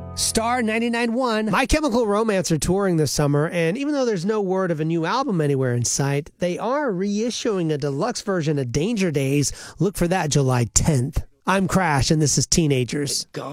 Star 99.1. My Chemical Romance are touring this summer, and even though there's no word of a new album anywhere in sight, they are reissuing a deluxe version of Danger Days. Look for that July 10th. I'm Crash, and this is Teenagers.